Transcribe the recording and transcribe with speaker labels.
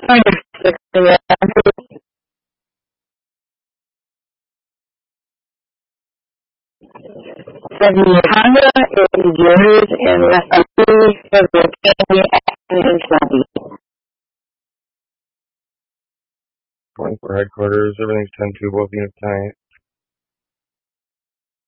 Speaker 1: Honda is yours and Louis for the Candy and Shelby.
Speaker 2: 24 headquarters, everything's 10-2, both units tonight.